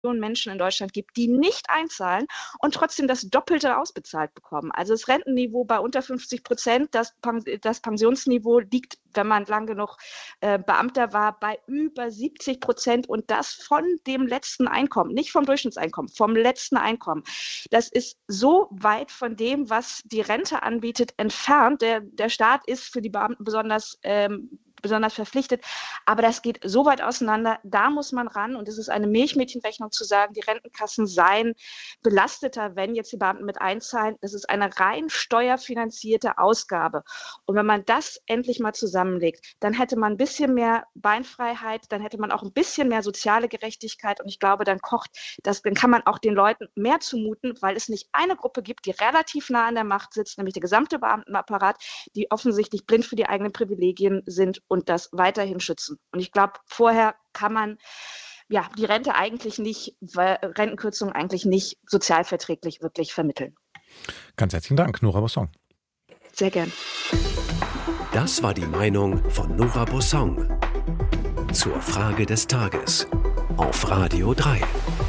Menschen in Deutschland gibt, die nicht einzahlen und trotzdem das Doppelte ausbezahlt bekommen. Also das Rentenniveau bei unter 50%, das Pensionsniveau liegt, wenn man lang genug Beamter war, bei über 70% und das von dem letzten Einkommen, nicht vom Durchschnittseinkommen, vom letzten Einkommen. Das ist so weit von dem, was die Rente anbietet, entfernt. Der Staat ist für die Beamten besonders verpflichtet. Aber das geht so weit auseinander, da muss man ran. Und es ist eine Milchmädchenrechnung zu sagen, die Rentenkassen seien belasteter, wenn jetzt die Beamten mit einzahlen. Das ist eine rein steuerfinanzierte Ausgabe. Und wenn man das endlich mal zusammenlegt, dann hätte man ein bisschen mehr Beinfreiheit, dann hätte man auch ein bisschen mehr soziale Gerechtigkeit. Und ich glaube, dann kann man auch den Leuten mehr zumuten, weil es nicht eine Gruppe gibt, die relativ nah an der Macht sitzt, nämlich der gesamte Beamtenapparat, die offensichtlich blind für die eigenen Privilegien sind und das weiterhin schützen. Und ich glaube, vorher kann man die Rentenkürzungen eigentlich nicht sozialverträglich wirklich vermitteln. Ganz herzlichen Dank, Nora Bossong. Sehr gern. Das war die Meinung von Nora Bossong zur Frage des Tages auf Radio 3.